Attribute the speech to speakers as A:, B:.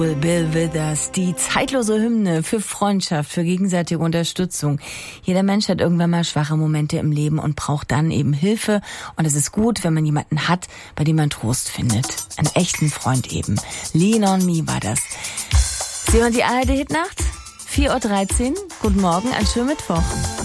A: Bill Withers, die zeitlose Hymne für Freundschaft, für gegenseitige Unterstützung. Jeder Mensch hat irgendwann mal schwache Momente im Leben und braucht dann eben Hilfe. Und es ist gut, wenn man jemanden hat, bei dem man Trost findet. Einen echten Freund eben. Lean on Me war das. Sehen wir die ARD-Hitnacht? 4:13 Uhr. Guten Morgen, einen schönen Mittwoch.